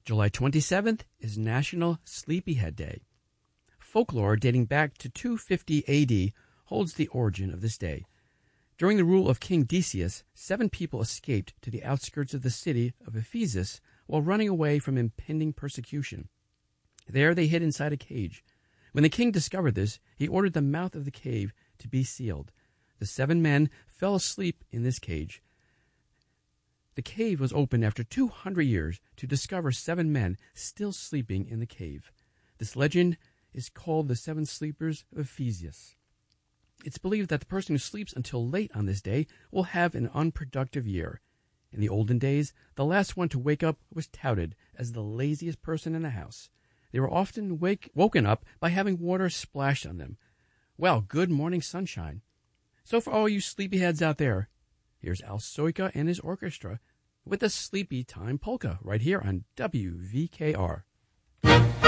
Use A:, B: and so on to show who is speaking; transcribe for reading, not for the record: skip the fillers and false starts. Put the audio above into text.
A: July 27th is National Sleepyhead Day. Folklore dating back to 250 AD holds the origin of this day. During the rule of King Decius, 7 people escaped to the outskirts of the city of Ephesus while running away from impending persecution. There they hid inside a cage. When the king discovered this, he ordered the mouth of the cave to be sealed. The 7 men fell asleep in this cage. The cave was opened after 200 years to discover 7 men still sleeping in the cave. This legend is called the 7 Sleepers of Ephesus. It's believed that the person who sleeps until late on this day will have an unproductive year. In the olden days, the last one to wake up was touted as the laziest person in the house. They were often woken up by having water splashed on them. Well, good morning, sunshine. So for all you sleepyheads out there, here's Al Soika and his orchestra with a Sleepy Time Polka right here on WVKR.